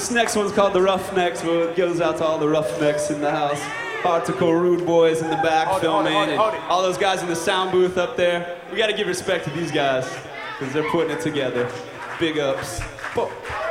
This next one's called The Roughnecks. Well, it goes out to all the roughnecks in the house. Hardcore rude boys in the back filming, and all those guys in the sound booth up there. We gotta give respect to these guys, because they're putting it together. Big ups.